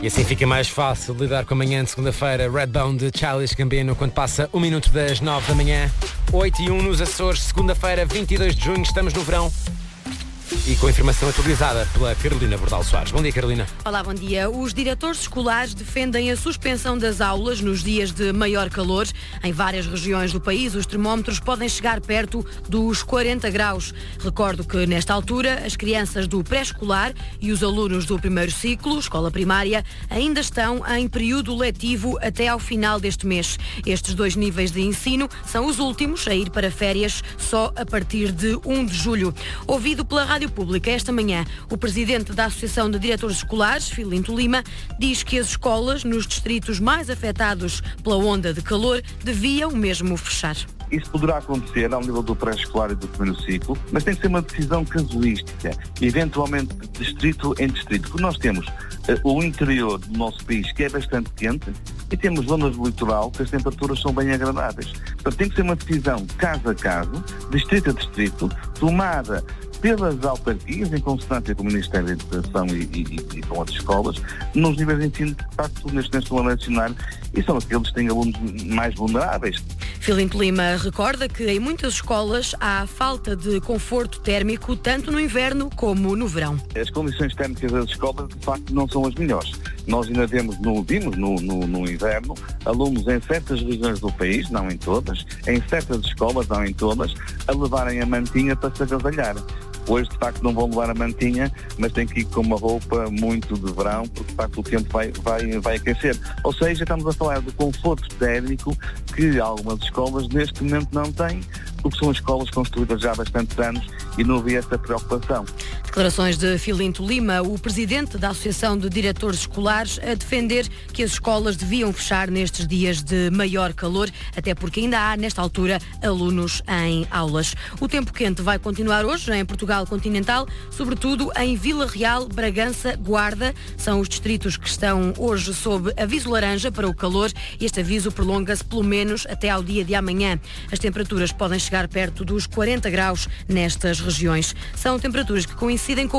E assim fica mais fácil lidar com a manhã de segunda-feira. Redbone de Childish Gambino, quando passa 1 minuto das 9 da manhã. 8:01 nos Açores, segunda-feira, 22 de junho, estamos no verão. E com a informação atualizada pela Carolina Bordal Soares. Bom dia, Carolina. Olá, bom dia. Os diretores escolares defendem a suspensão das aulas nos dias de maior calor. Em várias regiões do país, os termómetros podem chegar perto dos 40 graus. Recordo que, nesta altura, as crianças do pré-escolar e os alunos do primeiro ciclo, escola primária, ainda estão em período letivo até ao final deste mês. Estes dois níveis de ensino são os últimos a ir para férias só a partir de 1 de julho. Ouvido pela Rádio Pública esta manhã, o presidente da Associação de Diretores Escolares, Filinto Lima, diz que as escolas nos distritos mais afetados pela onda de calor deviam mesmo fechar. Isso poderá acontecer ao nível do pré-escolar e do primeiro ciclo, mas tem que ser uma decisão casuística, eventualmente de distrito em distrito, porque nós temos o interior do nosso país que é bastante quente e temos zonas do litoral que as temperaturas são bem agradáveis. Portanto, tem que ser uma decisão caso a caso, distrito a distrito, tomada pelas autarquias, em consonância com o Ministério da Educação e com as escolas, nos níveis de ensino que, de facto, neste momento estão a lecionar, e são aqueles que têm alunos mais vulneráveis. Filinto Lima recorda que em muitas escolas há falta de conforto térmico, tanto no inverno como no verão. As condições térmicas das escolas, de facto, não são as melhores. Nós ainda vimos no inverno alunos em certas regiões do país, não em todas, em certas escolas, não em todas, a levarem a mantinha para se agasalhar. Hoje, de facto, não vão levar a mantinha, mas têm que ir com uma roupa muito de verão, porque, de facto, o tempo vai aquecer. Ou seja, estamos a falar de conforto térmico que algumas escolas, neste momento, não têm, porque são escolas construídas já há bastantes anos e não havia essa preocupação. Declarações de Filinto Lima, o presidente da Associação de Diretores Escolares, a defender que as escolas deviam fechar nestes dias de maior calor, até porque ainda há, nesta altura, alunos em aulas. O tempo quente vai continuar hoje em Portugal continental, sobretudo em Vila Real, Bragança, Guarda. São os distritos que estão hoje sob aviso laranja para o calor. Este aviso prolonga-se pelo menos até ao dia de amanhã. As temperaturas podem chegar perto dos 40 graus nestas regiões. São temperaturas que coincidem com